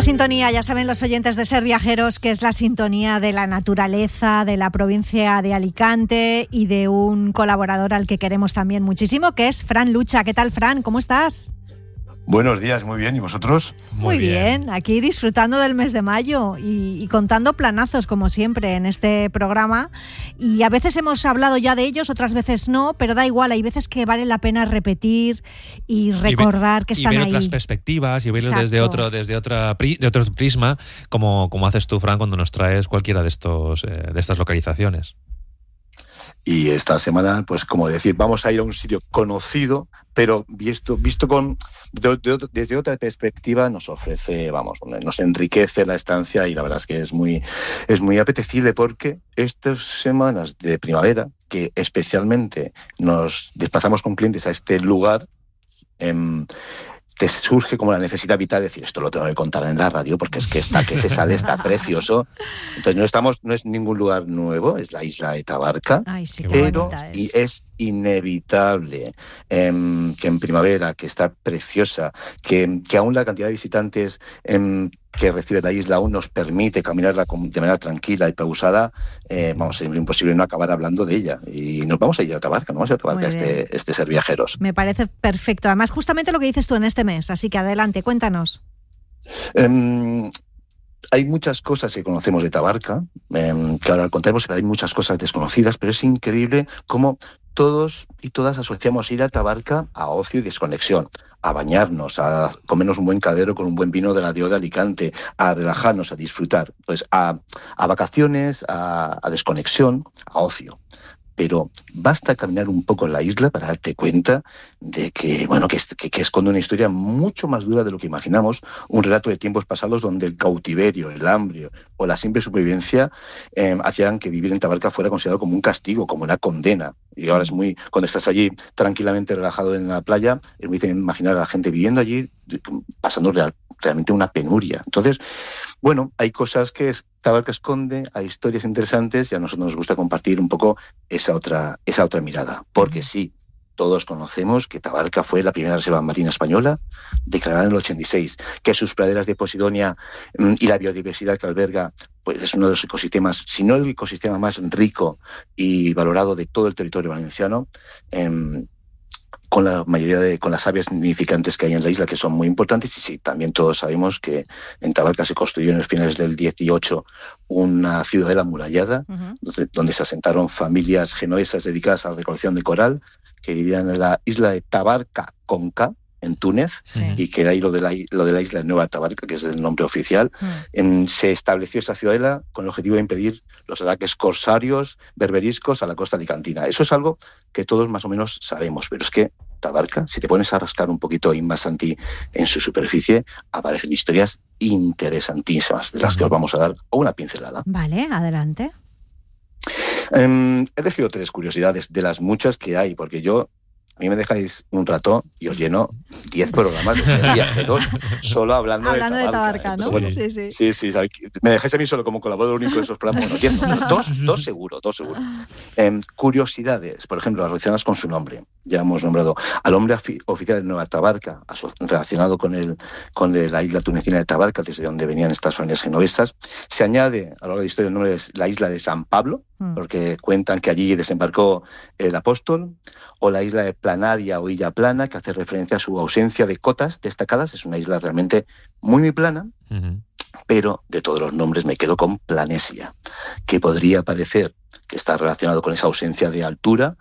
Esta sintonía, ya saben los oyentes de Ser Viajeros, que es la sintonía de la naturaleza, de la provincia de Alicante y de un colaborador al que queremos también muchísimo, que es Fran Lucha. ¿Qué tal, Fran? ¿Cómo estás? Buenos días, muy bien. ¿Y vosotros? Muy bien. Aquí disfrutando del mes de mayo y contando planazos, como siempre, en este programa. Y a veces hemos hablado ya de ellos, otras veces no, pero da igual. Hay veces que vale la pena repetir y recordar que están ahí. Y ver otras perspectivas y verlo desde otro prisma, como haces tú, Fran, cuando nos traes cualquiera de estas localizaciones. Y esta semana, pues como decir, vamos a ir a un sitio conocido, pero visto desde otra perspectiva, nos ofrece, nos enriquece la estancia, y la verdad es que es muy apetecible, porque estas semanas de primavera, que especialmente nos desplazamos con clientes a este lugar, te surge como la necesidad vital de decir, esto lo tengo que contar en la radio, porque es que se sale está precioso. Entonces no es ningún lugar nuevo, es la isla de Tabarca. Ay, sí, pero y es inevitable que en primavera, que está preciosa, que aún la cantidad de visitantes que recibe la isla aún nos permite caminarla de manera tranquila y pausada, es imposible no acabar hablando de ella. Y nos vamos a ir a Tabarca, este Ser Viajeros. Me parece perfecto. Además, justamente lo que dices tú en este mes, así que adelante, cuéntanos. Hay muchas cosas que conocemos de Tabarca, que ahora contaremos, pero hay muchas cosas desconocidas, pero es increíble cómo todos y todas asociamos ir a Tabarca a ocio y desconexión, a bañarnos, a comernos un buen caldero con un buen vino de la Dehora de Alicante, a relajarnos, a disfrutar, pues a vacaciones, a desconexión, a ocio. Pero basta caminar un poco en la isla para darte cuenta de que esconde una historia mucho más dura de lo que imaginamos, un relato de tiempos pasados donde el cautiverio, el hambre o la simple supervivencia hacían que vivir en Tabarca fuera considerado como un castigo, como una condena. Y ahora cuando estás allí tranquilamente relajado en la playa, es muy difícil imaginar a la gente viviendo allí, pasando realmente una penuria. Entonces, hay cosas que Tabarca esconde, hay historias interesantes, y a nosotros nos gusta compartir un poco esa otra mirada. Porque sí, todos conocemos que Tabarca fue la primera reserva marina española, declarada en el 86, que sus praderas de Posidonia y la biodiversidad que alberga, pues es uno de los ecosistemas, si no el ecosistema más rico y valorado de todo el territorio valenciano, con las aves nidificantes que hay en la isla, que son muy importantes. Y sí, también todos sabemos que en Tabarca se construyó en los finales del 18 una ciudadela amurallada, donde se asentaron familias genovesas dedicadas a la recolección de coral, que vivían en la isla de Tabarca Conca, en Túnez, y que de ahí lo de la isla de Nueva Tabarca, que es el nombre oficial. Se estableció esa ciudadela con el objetivo de impedir los ataques corsarios, berberiscos a la costa alicantina. Eso es algo que todos más o menos sabemos, pero es que Tabarca, si te pones a rascar un poquito Inmasanti en su superficie, aparecen historias interesantísimas, de las que os vamos a dar una pincelada. Vale, adelante. He elegido 3 curiosidades de las muchas que hay, porque a mí me dejáis un rato y os lleno 10 programas de Ser Viajeros solo hablando de Tabarca, ¿no? Entonces, sí. Me dejáis a mí solo como colaborador único de esos programas. Dos seguro. Curiosidades, por ejemplo, las relacionadas con su nombre. Ya hemos nombrado al hombre oficial de Nueva Tabarca, relacionado con la isla tunecina de Tabarca, desde donde venían estas familias genovesas. Se añade a lo largo de la historia el nombre de la isla de San Pablo, porque cuentan que allí desembarcó el apóstol, o la isla de Planaria o Illa Plana, que hace referencia a su ausencia de cotas destacadas. Es una isla realmente muy plana, pero de todos los nombres me quedo con Planesia, que podría parecer que está relacionado con esa ausencia de altura,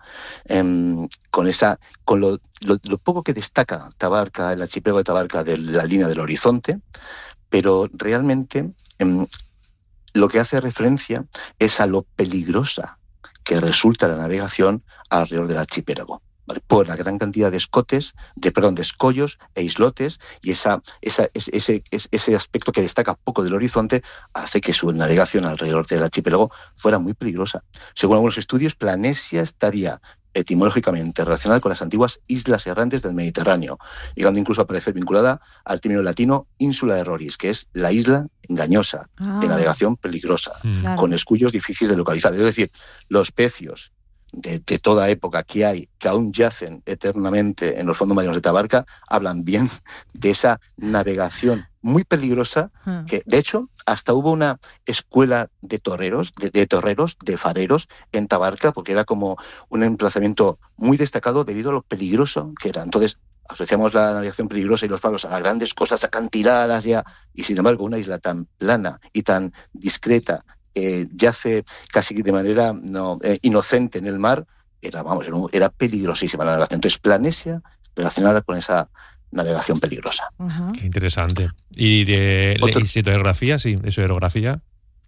con lo poco que destaca Tabarca, el archipiélago de Tabarca, de la línea del horizonte, pero realmente lo que hace referencia es a lo peligrosa que resulta la navegación alrededor del archipiélago, ¿vale? Por la gran cantidad de escollos e islotes, y ese aspecto que destaca poco del horizonte hace que su navegación alrededor del archipiélago fuera muy peligrosa. Según algunos estudios, Planesia estaría etimológicamente relacionada con las antiguas islas errantes del Mediterráneo, llegando incluso a aparecer vinculada al término latino Insula Erroris, que es la isla engañosa, de navegación peligrosa, con escullos difíciles de localizar. Es decir, los pecios de toda época que aún yacen eternamente en los fondos marinos de Tabarca, hablan bien de esa navegación muy peligrosa, que de hecho hasta hubo una escuela de toreros, de fareros en Tabarca, porque era como un emplazamiento muy destacado debido a lo peligroso que era. Entonces asociamos la navegación peligrosa y los faros a las grandes costas acantiladas ya, y sin embargo una isla tan plana y tan discreta, yace casi de manera inocente en el mar, era peligrosísima la navegación. Entonces Planesia relacionada con esa navegación peligrosa. Uh-huh. Qué interesante. ¿Y de historiografía? Sí, de historiografía.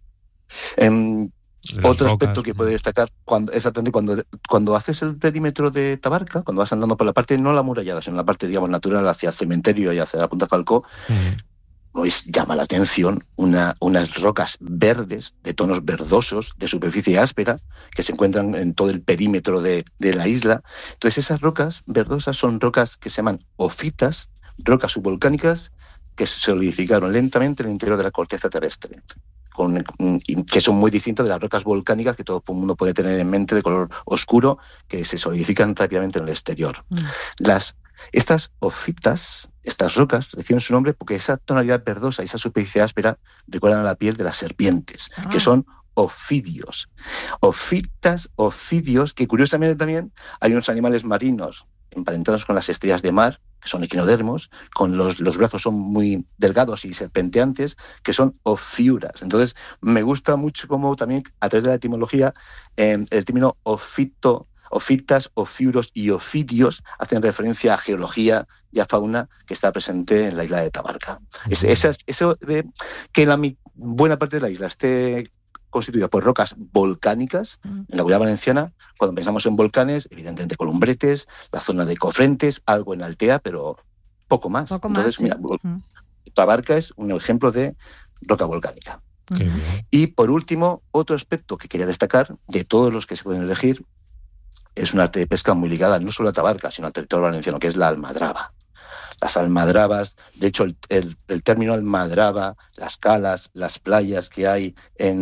Otro aspecto que puede destacar, cuando haces el perímetro de Tabarca, cuando vas andando por la parte no la amurallada, sino la parte, digamos, natural hacia el cementerio y hacia la Punta Falcó, pues llama la atención unas rocas verdes, de tonos verdosos, de superficie áspera, que se encuentran en todo el perímetro de la isla. Entonces esas rocas verdosas son rocas que se llaman ofitas, rocas subvolcánicas que se solidificaron lentamente en el interior de la corteza terrestre, que son muy distintas de las rocas volcánicas que todo el mundo puede tener en mente, de color oscuro, que se solidifican rápidamente en el exterior. Estas ofitas, estas rocas, reciben su nombre porque esa tonalidad verdosa y esa superficie áspera recuerdan a la piel de las serpientes, que son ofidios. Ofidios, que curiosamente también hay unos animales marinos emparentados con las estrellas de mar, que son equinodermos, con los brazos son muy delgados y serpenteantes, que son ofiuras. Entonces, me gusta mucho cómo también, a través de la etimología, el término ofitas, ofiuros y ofidios hacen referencia a geología y a fauna que está presente en la isla de Tabarca. Eso de que buena parte de la isla esté constituida por rocas volcánicas, en la Comunidad Valenciana, cuando pensamos en volcanes, evidentemente Columbretes, la zona de Cofrentes, algo en Altea, pero poco más. Entonces, mira, Tabarca es un ejemplo de roca volcánica. Y por último, otro aspecto que quería destacar, de todos los que se pueden elegir, es un arte de pesca muy ligada no solo a Tabarca, sino al territorio valenciano, que es la almadraba. Las almadrabas, de hecho el término almadraba, las calas, las playas que hay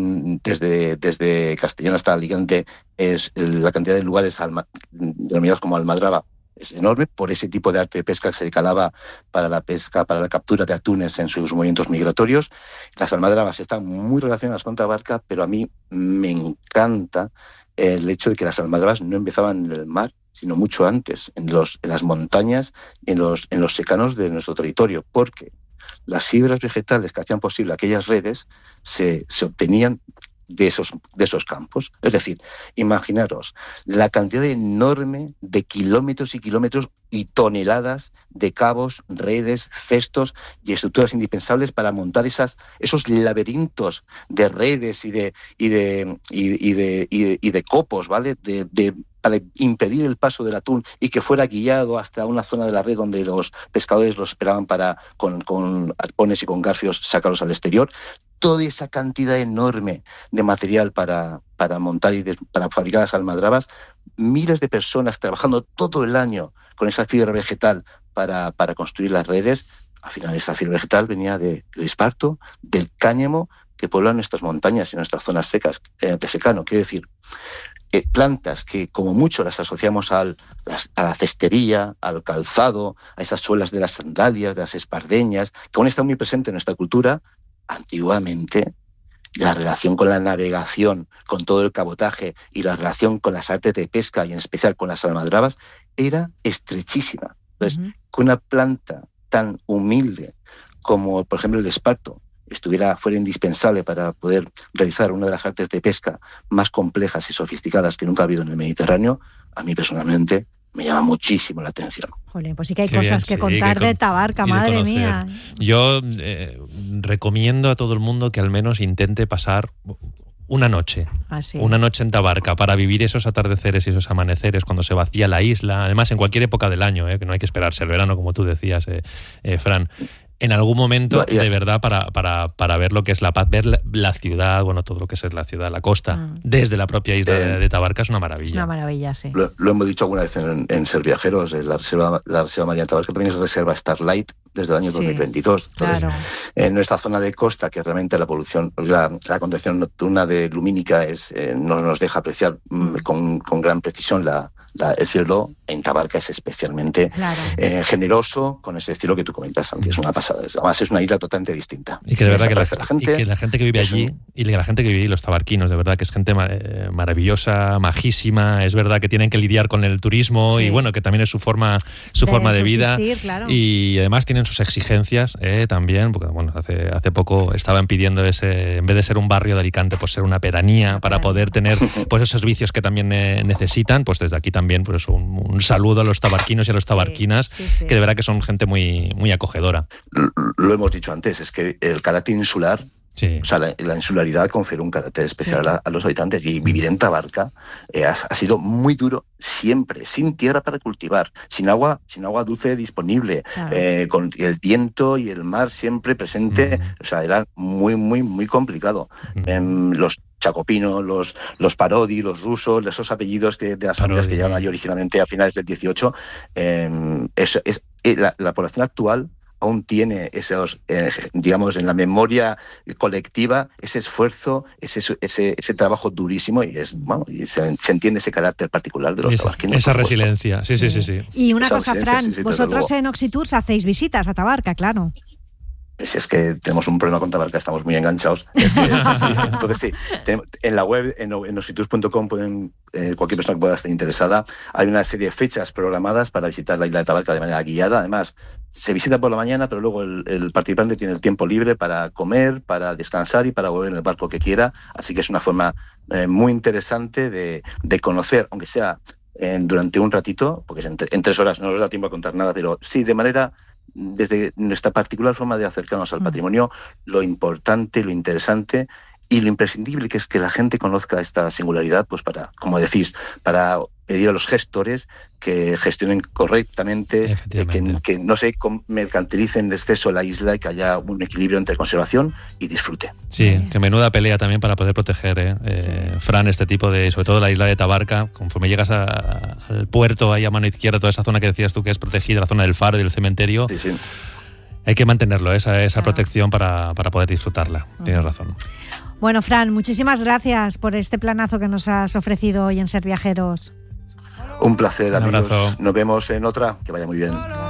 desde Castellón hasta Alicante, la cantidad de lugares denominados como almadraba es enorme por ese tipo de arte de pesca que se calaba para la pesca, para la captura de atunes en sus movimientos migratorios. Las almadrabas están muy relacionadas con Tabarca, pero a mí me encanta el hecho de que las almadrabas no empezaban en el mar, sino mucho antes, en las montañas, en los secanos de nuestro territorio, porque las fibras vegetales que hacían posible aquellas redes se obtenían de esos campos. Es decir, imaginaros la cantidad enorme de kilómetros y kilómetros y toneladas de cabos, redes, cestos y estructuras indispensables para montar esos laberintos de redes y de copos, ¿vale? Para impedir el paso del atún y que fuera guiado hasta una zona de la red donde los pescadores los esperaban para, con arpones y con garfios, sacarlos al exterior. Toda esa cantidad enorme de material para montar y para fabricar las almadrabas, miles de personas trabajando todo el año con esa fibra vegetal para construir las redes. Al final esa fibra vegetal venía del esparto, del cáñamo, que pueblan nuestras montañas y nuestras zonas secas de secano. Quiero decir, plantas que como mucho las asociamos a la cestería, al calzado, a esas suelas de las sandalias, de las espardeñas, que aún están muy presentes en nuestra cultura. Antiguamente, la relación con la navegación, con todo el cabotaje y la relación con las artes de pesca y en especial con las almadrabas era estrechísima. Entonces, que una planta tan humilde como, por ejemplo, el esparto fuera indispensable para poder realizar una de las artes de pesca más complejas y sofisticadas que nunca ha habido en el Mediterráneo, a mí personalmente me llama muchísimo la atención. Jolín, pues sí que hay cosas que contar de Tabarca, madre mía. Yo recomiendo a todo el mundo que al menos intente pasar una noche en Tabarca para vivir esos atardeceres y esos amaneceres cuando se vacía la isla, además en cualquier época del año, que no hay que esperarse el verano, como tú decías, Fran. en algún momento, de verdad, para ver lo que es La Paz, ver la ciudad, bueno, todo lo que es la ciudad, la costa, desde la propia isla de Tabarca, es una maravilla. Es una maravilla, sí. Lo hemos dicho alguna vez en Ser Viajeros, la reserva marina de Tabarca también es reserva Starlight desde el año 2022. Entonces, claro. En nuestra zona de costa, que realmente la polución, la condensación nocturna de lumínica no nos deja apreciar con gran precisión el cielo, en Tabarca es especialmente generoso con ese cielo que tú comentas, Santi. Es una pasada. Además, es una isla totalmente distinta. Y que de verdad que la gente que vive allí, y la gente que vive allí, los tabarquinos, de verdad que es gente maravillosa, majísima. Es verdad que tienen que lidiar con el turismo y bueno, que también es su forma de vida. Claro. Y además tienen sus exigencias también, porque bueno, hace poco estaban pidiendo en vez de ser un barrio de Alicante, pues ser una pedanía para poder tener pues esos servicios que también necesitan. Pues desde aquí también pues un saludo a los tabarquinos y a los tabarquinas, que de verdad que son gente muy, muy acogedora. Lo hemos dicho antes, es que el carácter insular, o sea, la insularidad confiere un carácter especial a los habitantes, y vivir en Tabarca ha sido muy duro siempre, sin tierra para cultivar, sin agua dulce disponible, con el viento y el mar siempre presente. O sea, era muy, muy, muy complicado. Los Chacopino, los Parodi, los rusos, esos apellidos de las familias que llegaron allí originalmente a finales del 18, la población actual aún tiene esos, digamos, en la memoria colectiva, ese esfuerzo, ese trabajo durísimo, y se entiende ese carácter particular de los tabarquinos. Esa resiliencia, sí. Y una cosa, Fran, vosotros en Oxitours hacéis visitas a Tabarca, claro. Si es que tenemos un problema con Tabarca, estamos muy enganchados. Entonces sí, en la web, en oxitours.com, cualquier persona que pueda estar interesada, hay una serie de fechas programadas para visitar la isla de Tabarca de manera guiada. Además, se visita por la mañana, pero luego el participante tiene el tiempo libre para comer, para descansar y para volver en el barco que quiera. Así que es una forma muy interesante de conocer, aunque sea durante un ratito, porque en 3 horas no nos da tiempo a contar nada, pero sí de manera, desde nuestra particular forma de acercarnos al patrimonio, lo importante, lo interesante y lo imprescindible que es que la gente conozca esta singularidad, pues para, como decís, para pedir a los gestores que gestionen correctamente, que no se mercantilicen de exceso la isla y que haya un equilibrio entre conservación y disfrute. Sí, que menuda pelea también para poder proteger, Fran, este tipo de, sobre todo la isla de Tabarca, conforme llegas al puerto, ahí a mano izquierda, toda esa zona que decías tú que es protegida, la zona del faro y del cementerio. Sí. Hay que mantenerlo, esa protección para poder disfrutarla. Tienes razón. Bueno, Fran, muchísimas gracias por este planazo que nos has ofrecido hoy en Ser Viajeros. Un placer, amigos. Nos vemos en otra. Que vaya muy bien.